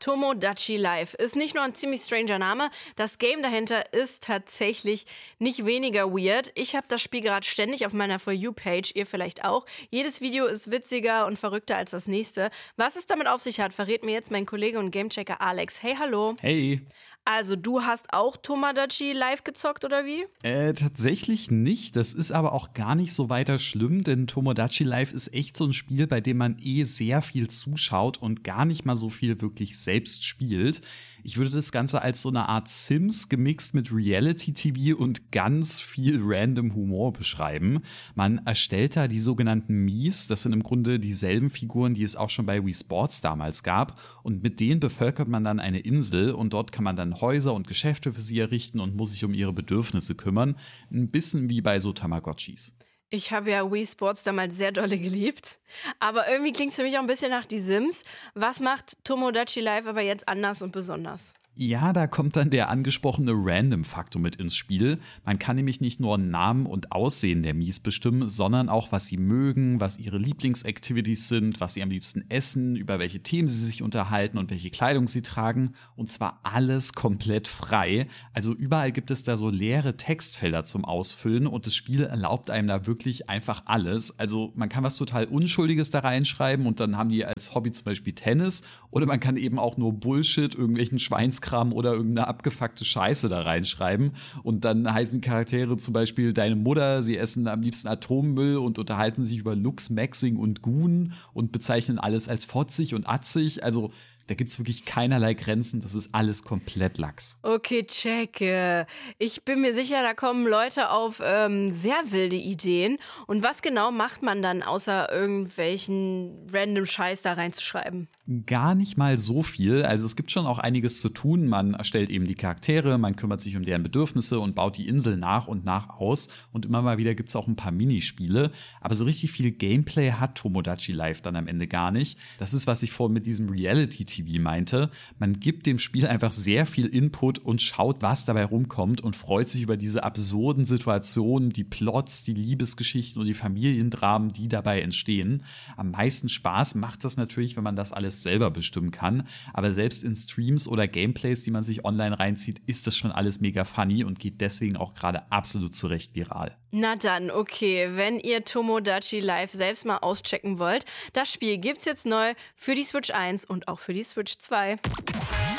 Tomodachi Life ist nicht nur ein ziemlich stranger Name, das Game dahinter ist tatsächlich nicht weniger weird. Ich habe das Spiel gerade ständig auf meiner For You-Page, ihr vielleicht auch. Jedes Video ist witziger und verrückter als das nächste. Was es damit auf sich hat, verrät mir jetzt mein Kollege und Gamechecker Alex. Hey, hallo. Hey. Also du hast auch Tomodachi Life gezockt, oder wie? Tatsächlich nicht. Das ist aber auch gar nicht so weiter schlimm, denn Tomodachi Life ist echt so ein Spiel, bei dem man sehr viel zuschaut und gar nicht mal so viel wirklich selbst spielt. Ich würde das Ganze als so eine Art Sims gemixt mit Reality-TV und ganz viel random Humor beschreiben. Man erstellt da die sogenannten Mies. Das sind im Grunde dieselben Figuren, die es auch schon bei Wii Sports damals gab. Und mit denen bevölkert man dann eine Insel und dort kann man dann Häuser und Geschäfte für sie errichten und muss sich um ihre Bedürfnisse kümmern. Ein bisschen wie bei so Tamagotchis. Ich habe ja Wii Sports damals sehr dolle geliebt, aber irgendwie klingt es für mich auch ein bisschen nach die Sims. Was macht Tomodachi Life aber jetzt anders und besonders? Ja, da kommt dann der angesprochene Random-Faktor mit ins Spiel. Man kann nämlich nicht nur Namen und Aussehen der Mies bestimmen, sondern auch, was sie mögen, was ihre Lieblingsactivities sind, was sie am liebsten essen, über welche Themen sie sich unterhalten und welche Kleidung sie tragen. Und zwar alles komplett frei. Also überall gibt es da so leere Textfelder zum Ausfüllen und das Spiel erlaubt einem da wirklich einfach alles. Also man kann was total Unschuldiges da reinschreiben und dann haben die als Hobby zum Beispiel Tennis oder man kann eben auch nur Bullshit, irgendwelchen Schweinskram oder irgendeine abgefuckte Scheiße da reinschreiben. Und dann heißen Charaktere zum Beispiel deine Mutter, sie essen am liebsten Atommüll und unterhalten sich über Lux, Maxing und Goon und bezeichnen alles als fotzig und atzig. Also da gibt's wirklich keinerlei Grenzen, das ist alles komplett Lachs. Okay, check. Ich bin mir sicher, da kommen Leute auf sehr wilde Ideen. Und was genau macht man dann, außer irgendwelchen random Scheiß da reinzuschreiben? Gar nicht mal so viel. Also es gibt schon auch einiges zu tun. Man erstellt eben die Charaktere, man kümmert sich um deren Bedürfnisse und baut die Insel nach und nach aus. Und immer mal wieder gibt's auch ein paar Minispiele. Aber so richtig viel Gameplay hat Tomodachi Life dann am Ende gar nicht. Das ist, was ich vorhin mit diesem Reality-TV meinte. Man gibt dem Spiel einfach sehr viel Input und schaut, was dabei rumkommt und freut sich über diese absurden Situationen, die Plots, die Liebesgeschichten und die Familiendramen, die dabei entstehen. Am meisten Spaß macht das natürlich, wenn man das alles selber bestimmen kann. Aber selbst in Streams oder Gameplays, die man sich online reinzieht, ist das schon alles mega funny und geht deswegen auch gerade absolut zurecht viral. Na dann, okay, wenn ihr Tomodachi Life selbst mal auschecken wollt, das Spiel gibt's jetzt neu für die Switch 1 und auch für die Switch 2.